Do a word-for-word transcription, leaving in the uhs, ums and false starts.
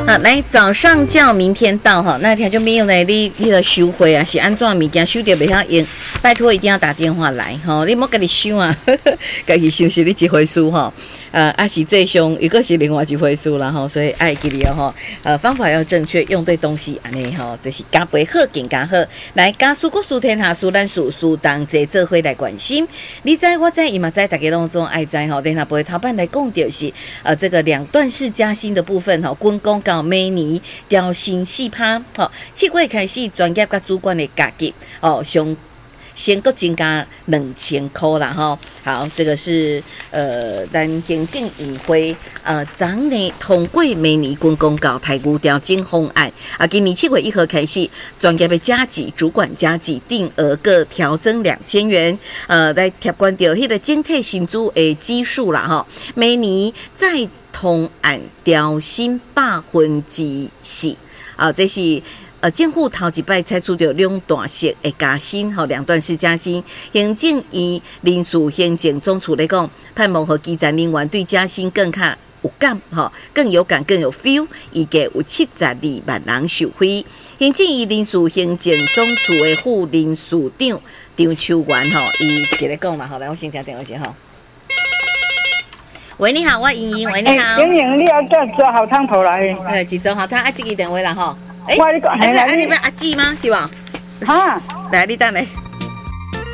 啊，来早上叫明天到哈，那天就没有呢，你你个收回啊，是安怎物件收掉袂晓用，拜托一定要打电话来哈，你莫家己收啊，家己收是你一回事哈，呃，啊是这项，一个是另外一回事啦哈，所以爱记你哦哈，呃，方法要正确，用对东西安尼哈，就是加倍好，更加好。来，加苏国苏天下苏咱苏苏当这做伙来关心，你知我知伊嘛知，大家拢总爱知吼，等下不会头版来讲就是呃这个两段式加薪的部分哈，军工到每年调薪四趴，好，七月开始专业甲主管的加级哦，上先个增加两千块啦哈。好，这个是呃咱行政议会呃昨年通过每年军工到台股调整方案啊，今年七月一号开始专业的加级主管加级定额各调整两千元，呃来贴关到迄个整体薪资的基数啦哈，每年再通按调薪百分之四，啊，这是呃政府头一摆采取着两段式的加薪，吼两段式加薪。行政院人事行政总处来讲，盼望和基层人员对加薪更较有感，吼更有感更有 feel， 预计有七十二万人受惠。行政院人事行政总处的副人事长张秋元吼，伊伫咧讲啦，吼来我先听电话先吼。喂，你好，我莹莹。喂，你好。 莹莹，你要再做好汤头来。 呃，一做好汤，啊，这个电话啦吼。 哎，我你讲， 哎，你要阿姊吗？是吧？ 哈， 来，你等来。